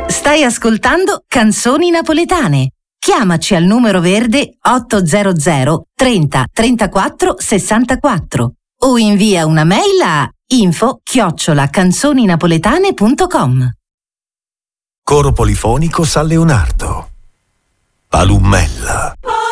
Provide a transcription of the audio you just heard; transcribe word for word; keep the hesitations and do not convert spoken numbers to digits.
Stai ascoltando Canzoni Napoletane. Chiamaci al numero verde ottocento trenta trentaquattro sessantaquattro o invia una mail a info chiocciola canzoninapoletane punto com. Coro polifonico San Leonardo. Palummella.